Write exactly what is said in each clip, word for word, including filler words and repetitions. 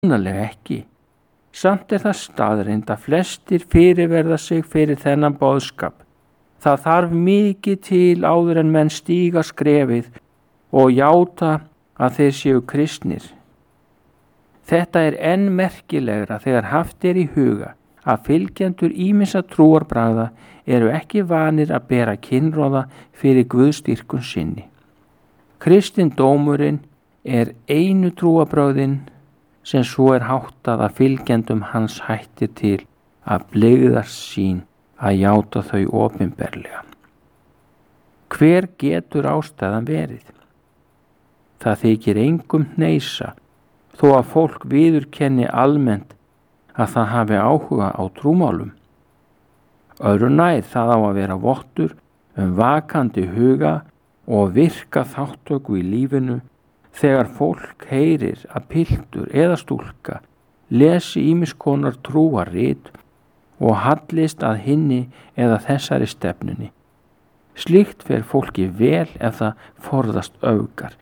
Sannarlega ekki. Samt er það staðreynd að flestir fyrirverða sig fyrir þennan boðskap. Það þarf mikið til áður en menn stíga skrefið og játa að þeir séu kristnir. Þetta er enn merkilegra þegar haft er í huga að fylgjendur ýmissa trúarbragða eru ekki vanir að bera kynróða fyrir guðstyrkun sinni. Kristindómurinn er einu trúarbragðin sem svo er háttað að fylgjendum hans hættir til að blygðast sín að játa þau opinberlega. Hver getur ástæðan verið? Það þykir engum hneysa þó að fólk viðurkenni almennt að það hafi áhuga á trúmálum. Öðru nær það á að vera vottur um vakandi huga og virka þáttöku í lífinu þegar fólk heyrir að piltur eða stúlka lesi ýmiss konar trúarrit og hallist að hinni eða þessari stefnunni. Slíkt fer fólki vel ef það forðast öfgar.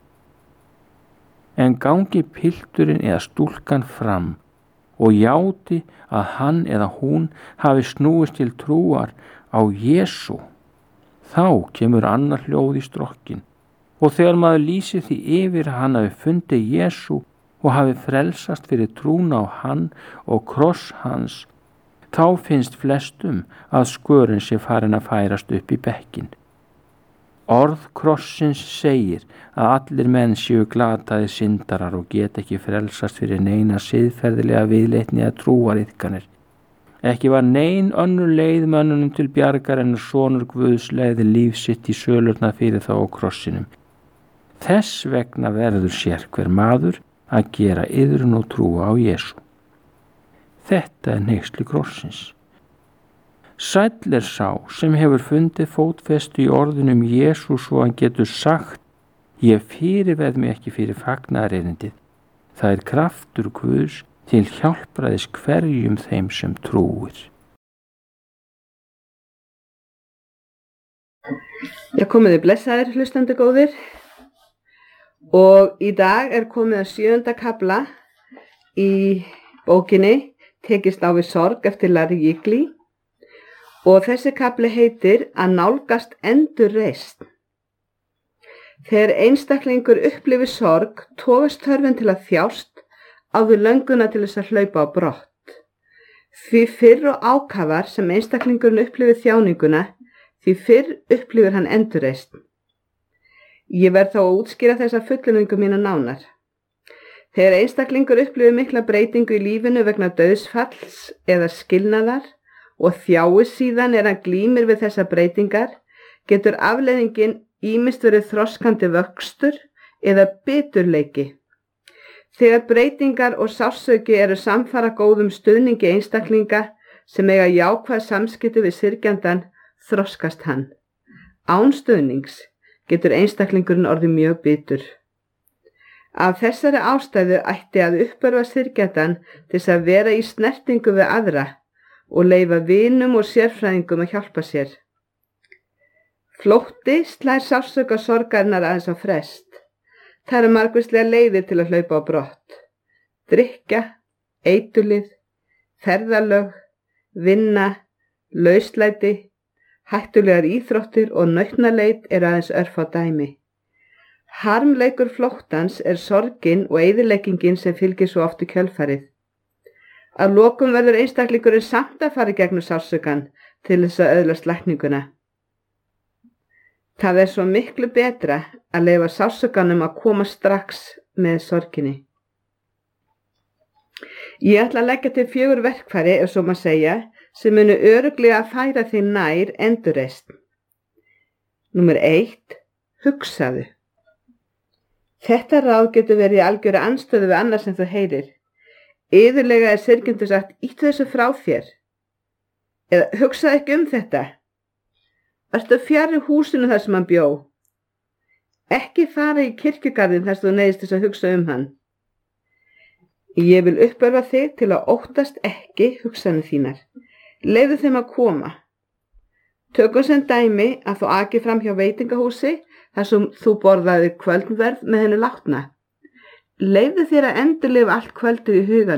En gangi pilturinn eða stúlkan fram og játi að hann eða hún hafi snúist til trúar á Jesú, þá kemur annar hljóð í strokkin. Og þegar maður lýsir því yfir að hann hafi fundið Jesú og hafi frelsast fyrir trúna á hann og kross hans, þá finnst flestum að skörin sé farin að færast upp í bekkin. Orð krossins segir að allir menn séu glataði syndarar og geta ekki frelsast fyrir neina siðferðilega viðleitni að trúariðkanir. Ekki var nein önnur leið mönnunum til bjargar en sonur Guðs leiði líf sitt í sölurnar fyrir þá á krossinum. Þess vegna verður sérhver maður að gera iðrun og trúa á Jesú. Þetta er hneyksli krossins. Sæll er sá sem hefur fundið fótfestu í orðunum Jesú svo hann getur sagt: Ég fyrirveð mig ekki fyrir fagnaðarerindið. Það er kraftur Guðs til hjálpræðis hverjum þeim sem trúir. Já, komiði blessaðir hlustandi góðir. Og í dag er komið að sjöunda kafla í bókinni Tekist á við sorg eftir Larry Jiggly og þessi kafli heitir Að nálgast endurreisn. Þegar einstaklingur upplifir sorg togast þörfin til að þjást á við lönguna til þess að hlaupa á brott. Því fyrr og ákafar sem einstaklingurinn upplifir þjáninguna, því fyrr upplifir hann endurreisn. Ég verð þá að útskýra þessa fullyrðingu mína nánar. Þegar einstaklingur upplifir mikla breytingu í lífinu vegna dauðsfalls eða skilnaðar og þjáist síðan er hann glímir við þessar breytingar, getur afleiðingin ýmist verið þroskandi vöxtur eða biturleiki. Þegar breytingar og sársauki eru samfara góðum stuðningi einstaklinga sem eiga jákvæð samskipti við syrgjandann, þroskast hann. Án stuðnings getur einstaklingurinn orðið mjög bitur. Af þessari ástæðu ætti að uppörva syrgjandann til þess að vera í snertingu við aðra og leyfa vinum og sérfræðingum að hjálpa sér. Flótti slær sársauka sorgarinnar aðeins á frest. Það eru margvíslegar leiðir til að hlaupa á brott. Drykkja, eiturlyf, ferðalög, vinna, lauslæti, hættulegar íþróttir og nautnaleit eru aðeins örfá dæmi. Harmleikur flóttans er sorgin og eyðileggingin sem fylgir svo oft í kjölfarið. Að lokum verður einstaklingurinn samt að fara í gegnum sársaukann til þess að öðlast lækninguna. Það er svo miklu betra að leyfa sársaukanum að koma strax með sorginni. Ég ætla að leggja til fjögur verkfæri, ef svo má segja, sem munu örugglega að færa þig nær endurreisn. Númer eitt. Hugsaðu. Þetta ráð getur verið í algjöru andstöðu við annað sem þú heyrir. Iðulega er syrgjandi sagt, íttu þessu frá þér. Eða hugsaðu ekki um þetta. Ertu fjarri húsinu þar sem hann bjó. Ekki fara í kirkjugarðinn þar sem þú neyðist þess að hugsa um hann. Ég vil uppörva þig til að óttast ekki hugsanir þínar. Leyfðu þeim að koma. Tökum sem dæmi að þú akir fram hjá veitingahúsi þar sem þú borðaði kvöldverð með henni látna. Leyfðu þér að endurlifa allt kvöldið í huganum.